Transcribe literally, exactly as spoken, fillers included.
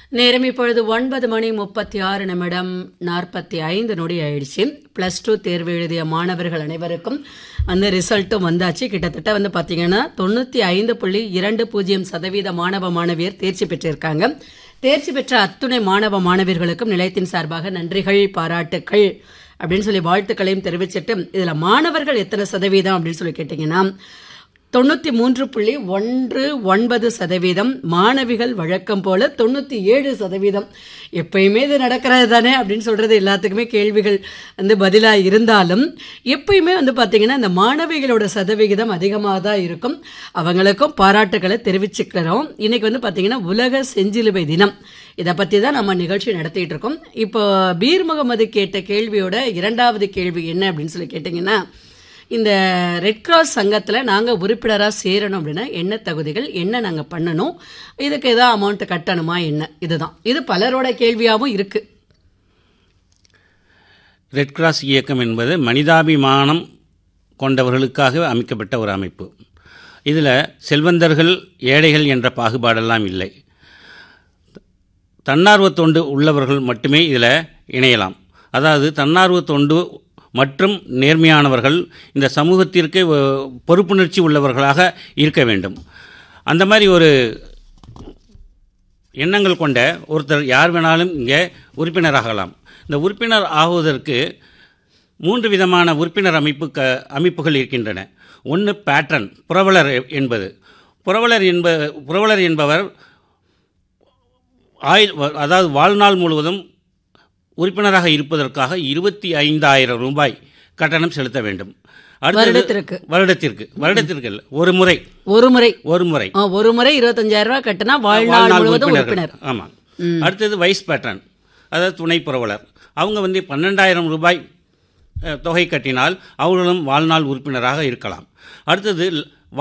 நேரம் இப்பொழுது ஒன்பது மணி முப்பத்தி ஆறு நிமிடம் நாற்பத்தி ஐந்து நொடி ஆயிடுச்சு. ப்ளஸ் டூ தேர்வு எழுதிய மாணவர்கள் அனைவருக்கும் அந்த ரிசல்ட்டும் வந்தாச்சு. கிட்டத்தட்ட வந்து பார்த்தீங்கன்னா தொண்ணூற்றி ஐந்து புள்ளி இரண்டு பூஜ்ஜியம் சதவீத மாணவ மாணவியர் தேர்ச்சி பெற்றிருக்காங்க. தேர்ச்சி பெற்ற அத்துணை மாணவ மாணவியர்களுக்கும் நிலையத்தின் சார்பாக நன்றிகள், பாராட்டுக்கள் அப்படின்னு சொல்லி வாழ்த்துக்களையும் தெரிவிச்சிட்டு, இதில் மாணவர்கள் எத்தனை சதவீதம் அப்படின்னு சொல்லி கேட்டிங்கன்னா தொண்ணூற்றி மூன்று புள்ளி ஒன்று ஒன்பது சதவீதம், மாணவிகள் வழக்கம் போல தொண்ணூற்றி ஏழு சதவீதம். எப்பயுமே இது நடக்கிறது தானே அப்படின்னு சொல்கிறது எல்லாத்துக்குமே கேள்விகள் வந்து பதிலாக இருந்தாலும் எப்பயுமே வந்து பார்த்திங்கன்னா இந்த மாணவிகளோட சதவிகிதம் அதிகமாக தான் இருக்கும். அவங்களுக்கும் பாராட்டுக்களை தெரிவிச்சுக்கிறோம். இன்றைக்கி வந்து பார்த்திங்கன்னா உலக செஞ்சிலுவை தினம். இதை பற்றி தான் நம்ம நிகழ்ச்சி நடத்திட்டு இருக்கோம். இப்போ பீர் முகமது கேட்ட கேள்வியோட இரண்டாவது கேள்வி என்ன அப்படின்னு சொல்லி கேட்டிங்கன்னா, இந்த ரெட் கிராஸ் சங்கத்தில் நாங்கள் உறுப்பினராக சேரணும் அப்படின்னா என்ன தகுதிகள், என்ன நாங்கள் பண்ணணும், இதுக்கு எதாவது அமௌண்ட்டு கட்டணுமா என்ன, இதுதான். இது பலரோட கேள்வியாகவும் இருக்குது. ரெட் கிராஸ் இயக்கம் என்பது மனிதாபிமானம் கொண்டவர்களுக்காக அமைக்கப்பட்ட ஒரு அமைப்பு. இதில் செல்வந்தர்கள் ஏழைகள் என்ற பாகுபாடெல்லாம் இல்லை. தன்னார்வ தொண்டு உள்ளவர்கள் மட்டுமே இதில் இணையலாம். அதாவது தன்னார்வ தொண்டு மற்றும் நேர்மையானவர்கள் இந்த சமூகத்திற்கு பொறுப்புணர்ச்சி உள்ளவர்களாக இருக்க வேண்டும். அந்த மாதிரி ஒரு எண்ணங்கள் கொண்ட ஒருத்தர் யார் வேணாலும் இங்கே உறுப்பினராகலாம். இந்த உறுப்பினர் ஆகுவதற்கு மூன்று விதமான உறுப்பினர் அமைப்பு க அமைப்புகள் இருக்கின்றன. ஒன்று பேட்ரன், புரவலர் என்பது. புரவலர் என்ப புரவலர் என்பவர் ஆயுள் அதாவது வாழ்நாள் முழுவதும் உறுப்பினராக இருப்பதற்காக இருபத்தி ஐந்தாயிரம் ரூபாய் கட்டணம் செலுத்த வேண்டும். வருடத்திற்கு வருடத்திற்கு வருடத்திற்கு ஒரு முறை ஒரு முறை ஒரு முறை ஒரு முறை இருபத்தஞ்சாயிரம் ரூபாய் கட்டினா வாழ்நாள் முழுவதும் உறுப்பினர். ஆமாம். அடுத்தது வைஸ் பேட்ரன், அதாவது துணை புரவலர். அவங்க வந்து பன்னெண்டாயிரம் ரூபாய் தொகை கட்டினால் அவர்களும் வாழ்நாள் உறுப்பினராக இருக்கலாம். அடுத்தது